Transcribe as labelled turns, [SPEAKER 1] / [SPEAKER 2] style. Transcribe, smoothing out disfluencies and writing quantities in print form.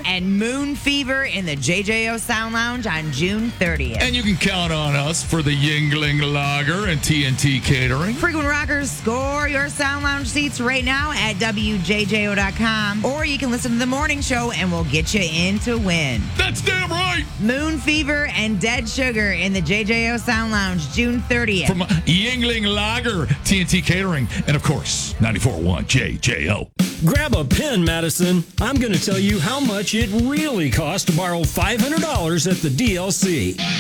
[SPEAKER 1] and Moon Fever in the JJO Sound Lounge on June 30th.
[SPEAKER 2] And you can count on us for the Yingling Lager and TNT Catering.
[SPEAKER 1] Frequent Rockers, score your Sound Lounge seats right now at WJJO.com. Or you can listen to the morning show and we'll get you in to win.
[SPEAKER 2] That's damn right.
[SPEAKER 1] Moon Fever and Dead Sugar in the JJO Sound Lounge, June 30th.
[SPEAKER 2] From Yingling Lager, TNT Catering, and of course, 94.1 JJO.
[SPEAKER 3] Grab a pen, Madison. I'm going to tell you how much it really costs to borrow $500 at the DLC.